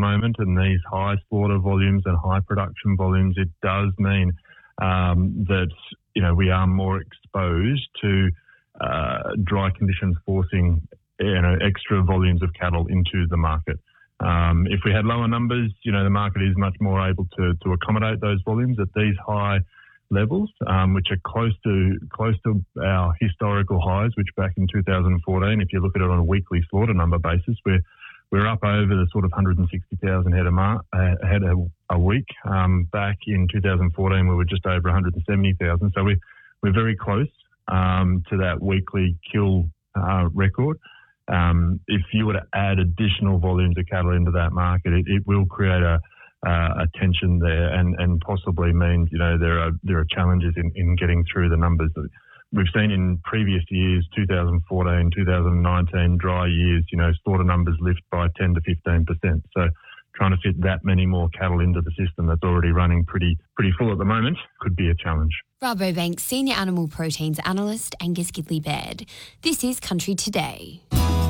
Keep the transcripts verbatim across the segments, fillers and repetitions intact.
moment, and these high slaughter volumes and high production volumes, it does mean um, that, you know, we are more exposed to uh, dry conditions forcing, you know, extra volumes of cattle into the market. Um, if we had lower numbers, you know, the market is much more able to, to accommodate those volumes at these high levels, um, which are close to close to our historical highs, which back in two thousand fourteen, if you look at it on a weekly slaughter number basis, we're we're up over the sort of one hundred sixty thousand head a, mar- uh, head a, a week. Um, back in two thousand fourteen, we were just over one hundred seventy thousand. So we're, we're very close um, to that weekly kill uh, record. Um, if you were to add additional volumes of cattle into that market, it, it will create a Uh, a tension there, and, and possibly means, you know, there are there are challenges in, in getting through the numbers that we've seen in previous years, two thousand fourteen, two thousand nineteen, dry years, you know, slaughter numbers lift by ten to fifteen percent. So trying to fit that many more cattle into the system that's already running pretty pretty full at the moment could be a challenge. Rabobank Senior Animal Proteins Analyst Angus Gidley-Baird. This is Country Today.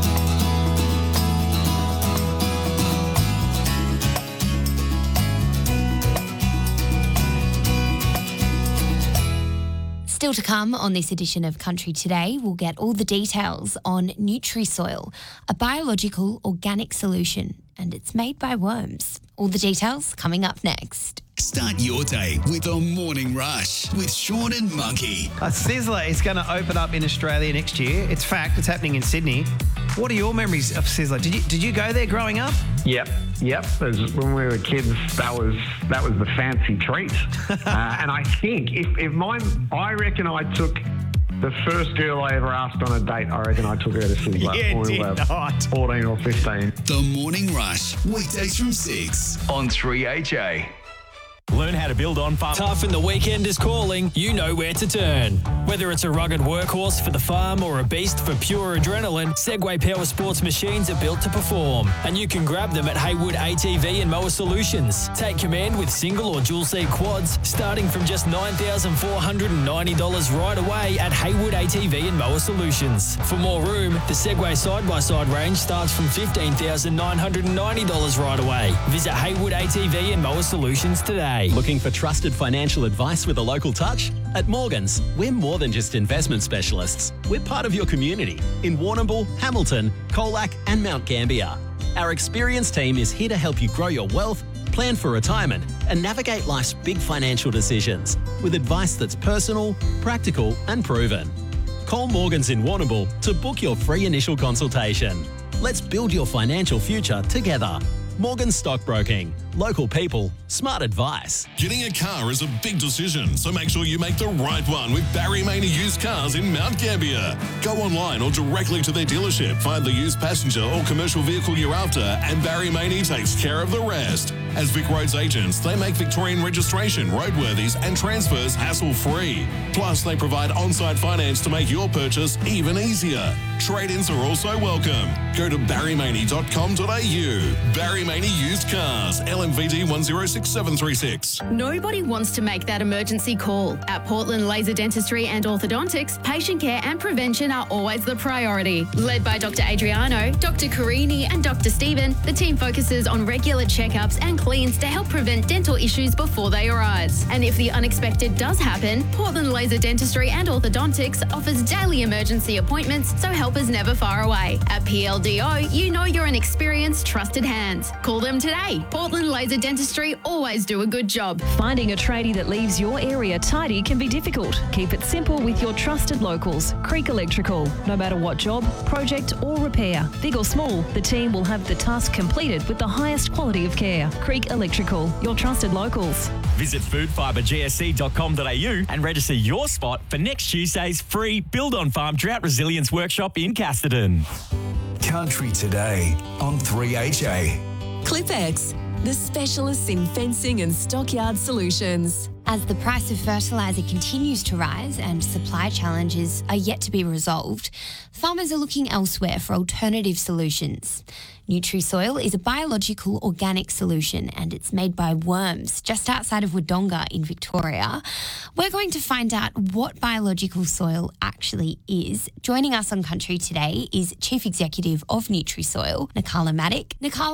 Still to come on this edition of Country Today, we'll get all the details on Nutrisoil, a biological organic solution, and it's made by worms. All the details coming up next. Start your day with a morning rush with Sean and Monkey. A Sizzler is going to open up in Australia next year. It's fact. It's happening in Sydney. What are your memories of Sizzler? Did you did you go there growing up? Yep, yep. As when we were kids, that was that was the fancy treat. uh, and I think if if mine, I reckon I took the first girl I ever asked on a date. I reckon I took her to Sizzler. Yeah, when we did were not. fourteen or fifteen. The Morning Rush, weekdays from six on three H A. Learn how to build on farm. Tough and the weekend is calling, you know where to turn. Whether it's a rugged workhorse for the farm or a beast for pure adrenaline, Segway Power Sports machines are built to perform. And you can grab them at Haywood A T V and Mower Solutions. Take command with single or dual seat quads starting from just nine thousand four hundred ninety dollars right away at Haywood A T V and Mower Solutions. For more room, the Segway side-by-side range starts from fifteen thousand nine hundred ninety dollars right away. Visit Haywood A T V and Mower Solutions today. Looking for trusted financial advice with a local touch? At Morgans, we're more than just investment specialists. We're part of your community in Warrnambool, Hamilton, Colac and Mount Gambier. Our experienced team is here to help you grow your wealth, plan for retirement and navigate life's big financial decisions with advice that's personal, practical and proven. Call Morgans in Warrnambool to book your free initial consultation. Let's build your financial future together. Morgan Stockbroking. Local people, smart advice. Getting a car is a big decision, so make sure you make the right one with Barry Maney Used Cars in Mount Gambier. Go online or directly to their dealership. Find the used passenger or commercial vehicle you're after, and Barry Maney takes care of the rest. As Vic Roads agents, they make Victorian registration, roadworthies and transfers hassle-free. Plus, they provide on-site finance to make your purchase even easier. Trade-ins are also welcome. Go to barry maney dot com dot a u. Barry Maney Used Cars, L M V D one zero six seven three six. Nobody wants to make that emergency call. At Portland Laser Dentistry and Orthodontics, patient care and prevention are always the priority. Led by Doctor Adriano, Doctor Carini and Doctor Stephen, the team focuses on regular checkups and cleans to help prevent dental issues before they arise. And if the unexpected does happen, Portland Laser Dentistry and Orthodontics offers daily emergency appointments, so help is never far away. At P L D O, you know you're an experienced, trusted hands. Call them today. Portland Laser Dentistry always do a good job. Finding a tradie that leaves your area tidy can be difficult. Keep it simple with your trusted locals, Creek Electrical. No matter what job, project or repair, big or small, the team will have the task completed with the highest quality of care. Creek Electrical, your trusted locals. Visit food fibre g s c dot com dot a u and register your spot for next Tuesday's free Build on Farm Drought Resilience Workshop in Casterton. Country Today on three H A. Clipex, the specialists in fencing and stockyard solutions. As the price of fertiliser continues to rise and supply challenges are yet to be resolved, farmers are looking elsewhere for alternative solutions. Nutrisoil is a biological organic solution and it's made by worms just outside of Wodonga in Victoria. We're going to find out what biological soil actually is. Joining us on Country Today is Chief Executive of Nutrisoil, Nikala Maddock. Nikala,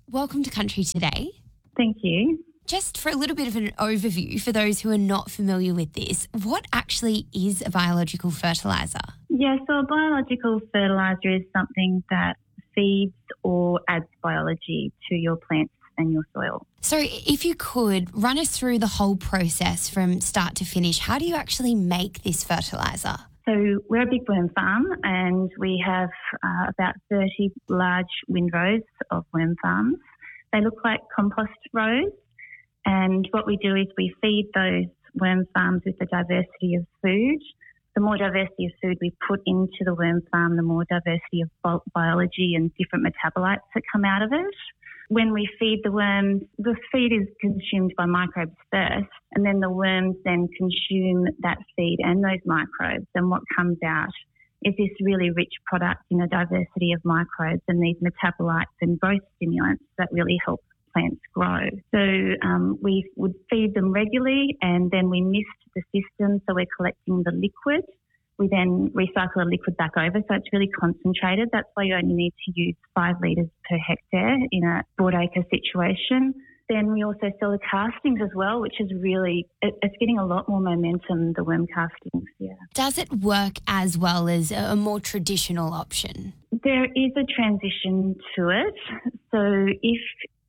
welcome to Country Today. Thank you. Just for a little bit of an overview for those who are not familiar with this, what actually is a biological fertiliser? Yeah, so a biological fertiliser is something that feeds or adds biology to your plants and your soil. So if you could run us through the whole process from start to finish, how do you actually make this fertiliser? So we're a big worm farm and we have uh, about thirty large windrows of worm farms. They look like compost rows, and what we do is we feed those worm farms with a diversity of food. The more diversity of food we put into the worm farm, the more diversity of biology and different metabolites that come out of it. When we feed the worms, the feed is consumed by microbes first, and then the worms then consume that feed and those microbes, and what comes out is this really rich product in a diversity of microbes and these metabolites and growth stimulants that really help plants grow. So um, we would feed them regularly, and then we mist the system, so we're collecting the liquid. We then recycle the liquid back over, so it's really concentrated. That's why you only need to use five litres per hectare in a broadacre situation. Then we also sell the castings as well, which is really, it, it's getting a lot more momentum, the worm castings, yeah. Does it work as well as a more traditional option? There is a transition to it. So if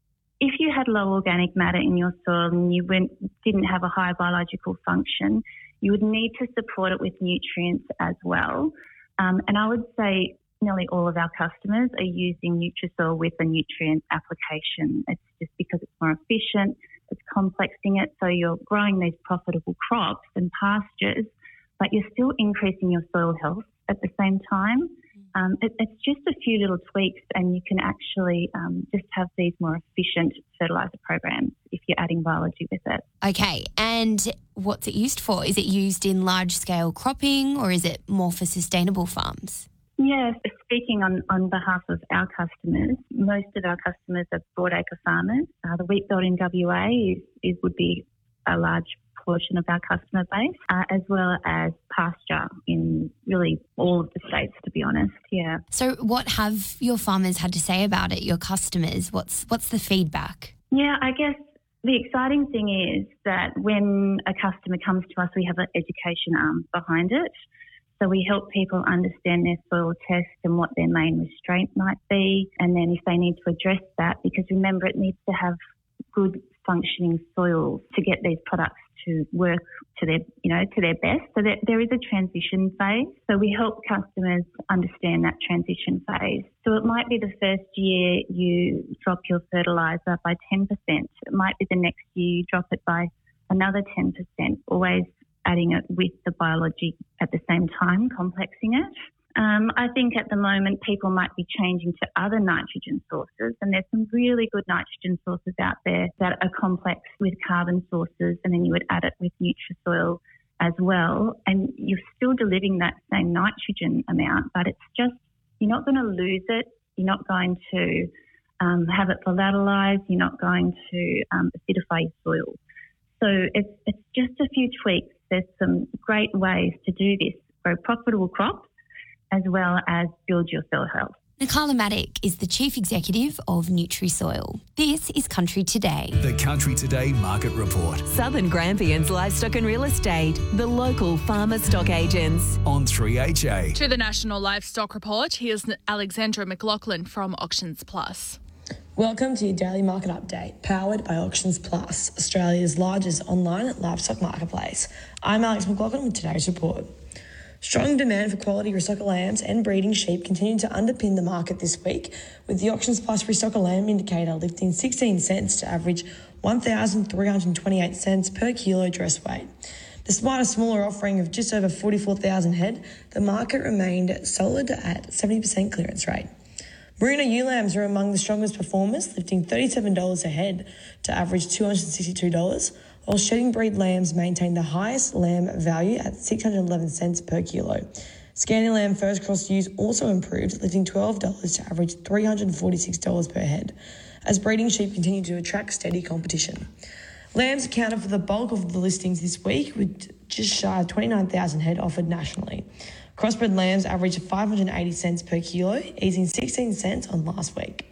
if you had low organic matter in your soil and you went, didn't have a high biological function, you would need to support it with nutrients as well. Um, and I would say nearly all of our customers are using Nutrisoil with a nutrient application. It's just because it's more efficient, it's complexing it, so you're growing these profitable crops and pastures, but you're still increasing your soil health at the same time. Um, it, it's just a few little tweaks, and you can actually um, just have these more efficient fertiliser programs if you're adding biology with it. Okay, and what's it used for? Is it used in large-scale cropping, or is it more for sustainable farms? Yeah, speaking on, on behalf of our customers, most of our customers are broadacre farmers. Uh, the wheat belt in W A is, is would be a large portion of our customer base, uh, as well as pasture in really all of the states, to be honest, yeah. So what have your farmers had to say about it, your customers? What's what's the feedback? Yeah, I guess the exciting thing is that when a customer comes to us, we have an education arm behind it. So we help people understand their soil test and what their main restraint might be, and then if they need to address that, because remember, it needs to have good functioning soils to get these products to work to their, you know, to their best. So that there is a transition phase. So we help customers understand that transition phase. So it might be the first year you drop your fertiliser by ten percent. It might be the next year you drop it by another ten percent, always adding it with the biology at the same time, complexing it. Um, I think at the moment people might be changing to other nitrogen sources, and there's some really good nitrogen sources out there that are complex with carbon sources, and then you would add it with Nutrisoil as well, and you're still delivering that same nitrogen amount, but it's just, you're not going to lose it, you're not going to um, have it volatilise, you're not going to um, acidify your soil. So it's, it's just a few tweaks. There's some great ways to do this, grow profitable crops, as well as build your soil health. Nicola Maddock is the Chief Executive of Nutrisoil. This is Country Today. The Country Today Market Report. Southern Grampians Livestock and Real Estate, the local farmer stock agents. On three H A. To the National Livestock Report, here's Alexandra McLaughlin from Auctions Plus. Welcome to your daily market update, powered by Auctions Plus, Australia's largest online livestock marketplace. I'm Alex McLaughlin with today's report. Strong demand for quality restocker lambs and breeding sheep continued to underpin the market this week, with the Auctions Plus restocker lamb indicator lifting sixteen cents to average one thousand three hundred twenty-eight cents per kilo dress weight. Despite a smaller offering of just over forty-four thousand head, the market remained solid at seventy percent clearance rate. Merino ewe lambs are among the strongest performers, lifting thirty-seven dollars a head to average two hundred sixty-two dollars, while shedding breed lambs maintained the highest lamb value at six hundred eleven cents per kilo. Scandi lamb first cross ewes also improved, lifting twelve dollars to average three hundred forty-six dollars per head, as breeding sheep continue to attract steady competition. Lambs accounted for the bulk of the listings this week, with just shy of twenty-nine thousand head offered nationally. Crossbred lambs averaged five hundred eighty cents per kilo, easing sixteen cents on last week.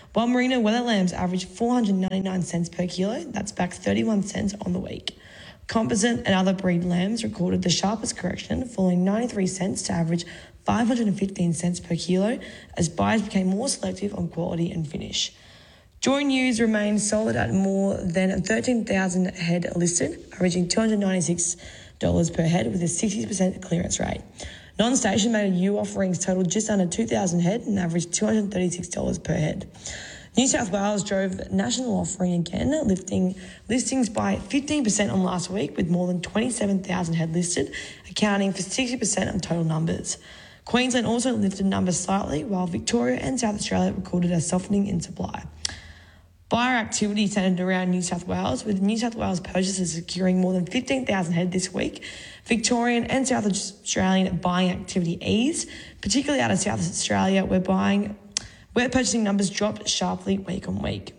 while merino weather lambs averaged four hundred ninety-nine cents per kilo. That's back thirty-one cents on the week. Composite and other breed lambs recorded the sharpest correction, falling ninety-three cents to average five hundred fifteen cents per kilo as buyers became more selective on quality and finish. Joy News remained solid at more than thirteen thousand head listed, averaging two hundred ninety-six dollars per head with a sixty percent clearance rate. Non-station made ewe offerings totaled just under two thousand head and averaged two hundred thirty-six dollars per head. New South Wales drove national offering again, lifting listings by fifteen percent on last week with more than twenty-seven thousand head listed, accounting for sixty percent of total numbers. Queensland also lifted numbers slightly, while Victoria and South Australia recorded a softening in supply. Buyer activity centred around New South Wales, with New South Wales purchasers securing more than fifteen thousand head this week. Victorian and South Australian buying activity eased, particularly out of South Australia, where buying, where purchasing numbers dropped sharply week on week.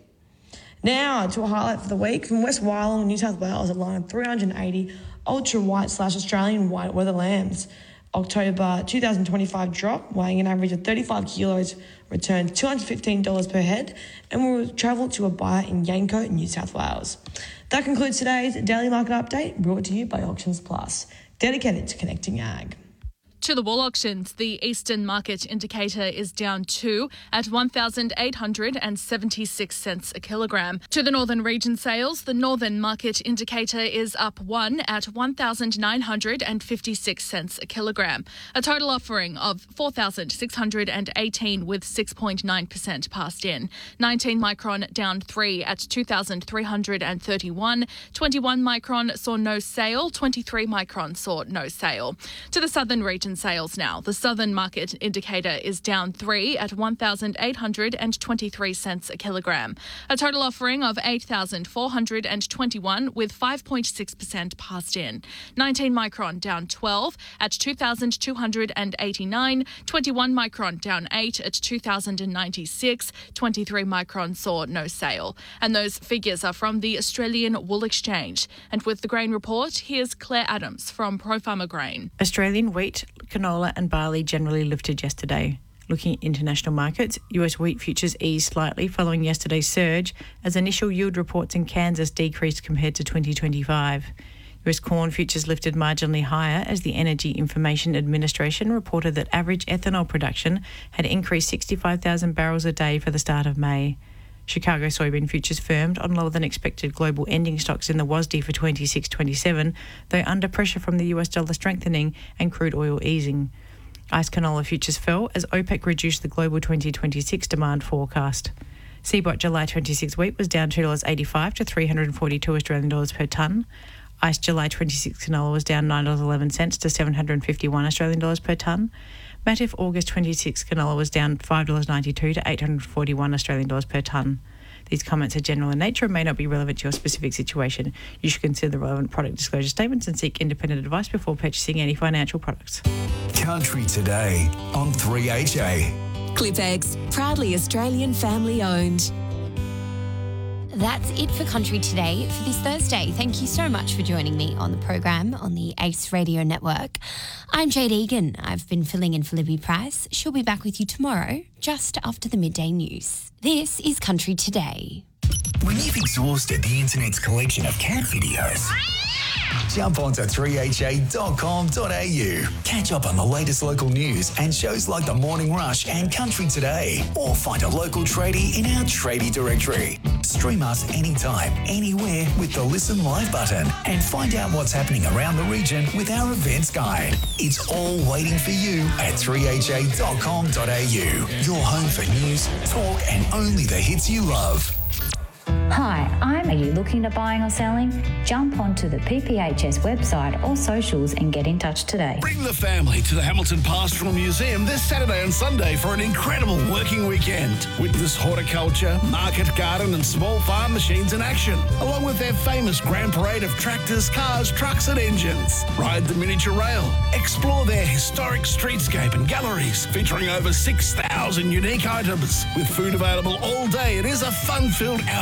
Now to a highlight for the week from West Wyalong, New South Wales, a line of three hundred eighty ultra white slash Australian white weather lambs. October two thousand twenty-five drop, weighing an average of thirty-five kilos, returned two hundred fifteen dollars per head and will travel to a buyer in Yanco, New South Wales. That concludes today's Daily Market Update, brought to you by Auctions Plus, dedicated to connecting ag. To the wool auctions, the Eastern Market Indicator is down two at one thousand eight hundred seventy-six cents a kilogram. To the Northern Region sales, the Northern Market Indicator is up one at one thousand nine hundred fifty-six cents a kilogram. A total offering of four thousand six hundred eighteen with six point nine percent passed in. nineteen micron down three at two thousand three hundred thirty-one. twenty-one micron saw no sale. twenty-three micron saw no sale. To the Southern Region sales now. The Southern Market Indicator is down three at one thousand eight hundred twenty-three cents a kilogram. A total offering of eight thousand four hundred twenty-one with five point six percent passed in. nineteen micron down twelve at two thousand two hundred eighty-nine. twenty-one micron down eight at two thousand ninety-six. twenty-three micron saw no sale. And those figures are from the Australian Wool Exchange. And with the Grain Report, here's Claire Adams from Pro Farmer Grain. Australian wheat, canola and barley generally lifted yesterday. Looking at international markets, U S wheat futures eased slightly following yesterday's surge as initial yield reports in Kansas decreased compared to twenty twenty-five. U S corn futures lifted marginally higher as the Energy Information Administration reported that average ethanol production had increased sixty-five thousand barrels a day for the start of May. Chicago soybean futures firmed on lower than expected global ending stocks in the W A S D for twenty-six twenty-seven, though under pressure from the U S dollar strengthening and crude oil easing. Ice canola futures fell as OPEC reduced the global twenty twenty-six demand forecast. C B O T July twenty-six wheat was down two dollars eighty-five to three hundred forty-two Australian dollars per tonne. Ice July twenty-six canola was down nine dollars eleven to seven hundred fifty-one Australian dollars per tonne. Matif August twenty-six canola was down five dollars ninety-two to eight hundred forty-one Australian dollars per tonne. These comments are general in nature and may not be relevant to your specific situation. You should consider the relevant product disclosure statements and seek independent advice before purchasing any financial products. Country Today on three H A. ClipX, proudly Australian family owned. That's it for Country Today for this Thursday. Thank you so much for joining me on the program on the Ace Radio Network. I'm Jade Egan. I've been filling in for Libby Price. She'll be back with you tomorrow, just after the midday news. This is Country Today. When you've exhausted the internet's collection of cat videos, jump onto three H A dot com dot A U. Catch up on the latest local news and shows like The Morning Rush and Country Today. Or find a local tradie in our tradie directory. Stream us anytime, anywhere with the Listen Live button and find out what's happening around the region with our events guide. It's all waiting for you at three H A dot com dot A U. Your home for news, talk and only the hits you love. Hi, I'm. Are you looking at buying or selling? Jump onto the P P H S website or socials and get in touch today. Bring the family to the Hamilton Pastoral Museum this Saturday and Sunday for an incredible working weekend. Witness horticulture, market garden and small farm machines in action, along with their famous grand parade of tractors, cars, trucks and engines. Ride the miniature rail. Explore their historic streetscape and galleries featuring over six thousand unique items. With food available all day, it is a fun-filled outing from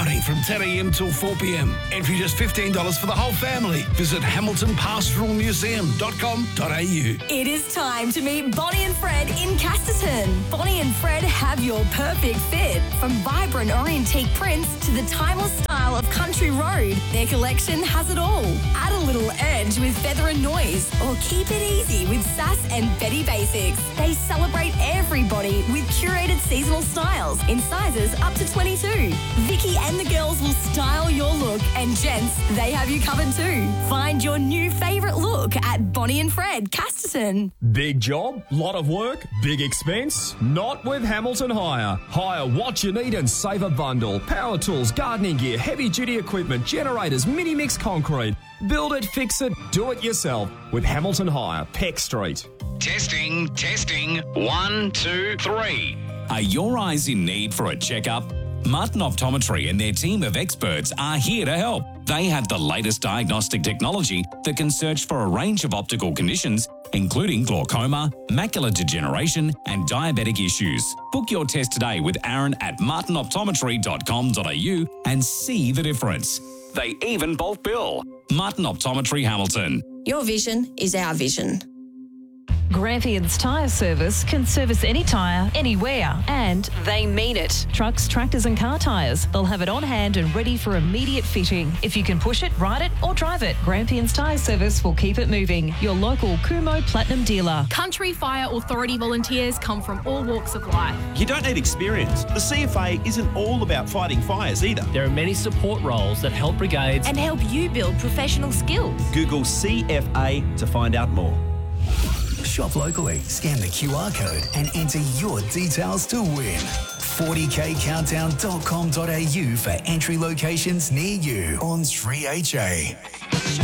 ten a m till four p m. Entry just fifteen dollars for the whole family. Visit hamilton pastoral museum dot com dot a u. It is time to meet Bonnie and Fred in Casterton. Bonnie and Fred have your perfect fit. From vibrant orientique prints to the timeless style of country road, their collection has it all. Add a little edge with feather and noise, or keep it easy with sass and Betty Basics. They celebrate everybody with curated seasonal styles in sizes up to twenty-two. Vicky and the girls will style your look, and gents, they have you covered too. Find your new favourite look at Bonnie and Fred, Casterton. Big job, lot of work, big expense? Not with Hamilton Hire. Hire what you need and save a bundle. Power tools, gardening gear, heavy duty equipment, generators, mini mix concrete. Build it, fix it, do it yourself with Hamilton Hire, Peck Street. Testing, testing, one, two, three. Are your eyes in need for a checkup? Martin Optometry and their team of experts are here to help. They have the latest diagnostic technology that can search for a range of optical conditions, including glaucoma, macular degeneration, and diabetic issues. Book your test today with Aaron at martin optometry dot com dot a u and see the difference. They even bulk bill. Martin Optometry Hamilton. Your vision is our vision. Grampians Tyre Service can service any tyre, anywhere, and they mean it. Trucks, tractors and car tyres. They'll have it on hand and ready for immediate fitting. If you can push it, ride it or drive it, Grampians Tyre Service will keep it moving. Your local Kumo Platinum dealer. Country Fire Authority volunteers come from all walks of life. You don't need experience. The C F A isn't all about fighting fires either. There are many support roles that help brigades and help you build professional skills. Google C F A to find out more. Shop locally, scan the Q R code and enter your details to win. forty k countdown dot com dot a u for entry locations near you on three H A.